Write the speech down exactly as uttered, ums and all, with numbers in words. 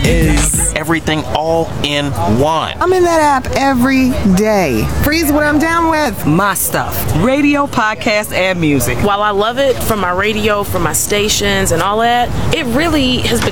is everything all in one. I'm in that app every day. Freeze what I'm down with. my stuff. Radio, podcast, and music. While I love it from my radio, from my stations and all that, it really has become